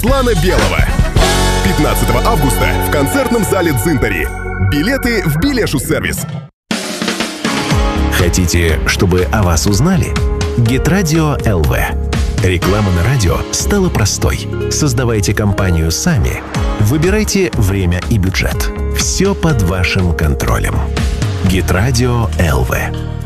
Руслана Белого. 15 августа в концертном зале «Дзинтари». Билеты в Билешу-сервис. Хотите, чтобы о вас узнали? Гитрадио ЛВ. Реклама на радио стала простой. Создавайте компанию сами. Выбирайте время и бюджет. Все под вашим контролем. Гитрадио ЛВ.